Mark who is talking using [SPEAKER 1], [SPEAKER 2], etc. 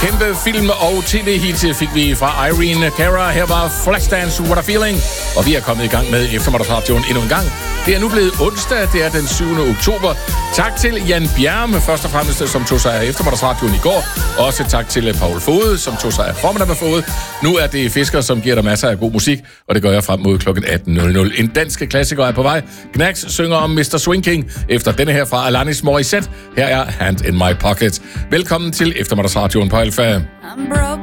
[SPEAKER 1] Kæmpe film- og tv-hit fik vi fra Irene Cara. Her var Flashdance, What a Feeling. Og vi er kommet i gang med Eftermiddagsradioen endnu en gang. Det er nu blevet onsdag, det er den 7. oktober. Tak til Jan Bjerme, først og fremmest, som tog sig af Eftermiddagsradioen i går. Også tak til Paul Fode, som tog sig af Formiddag med Fode. Nu er det Fisker, som giver dig masser af god musik, og det gør jeg frem mod kl. 18.00. En dansk klassiker er på vej. Knacks synger om Mr. Swing King efter denne her fra Alanis Morissette. Her er Hand in My Pocket. Velkommen til Eftermiddagsradioen på Alfa.